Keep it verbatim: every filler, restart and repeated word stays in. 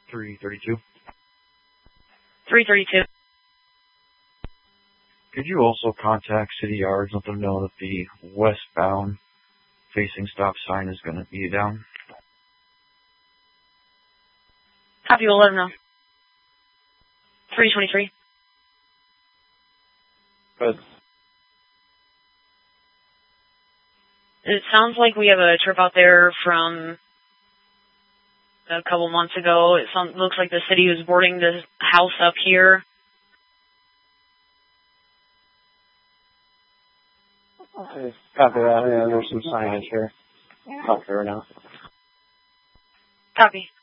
three thirty-two. three thirty-two. Could you also contact City Yards, let them know that the westbound facing stop sign is going to be down? Copy, we'll let them know. three twenty-three. Good. It sounds like we have a trip out there from a couple months ago. It sounds, looks like the city was boarding the house up here. Okay, copy that. Yeah, there's some signage here. Copy right now. Copy.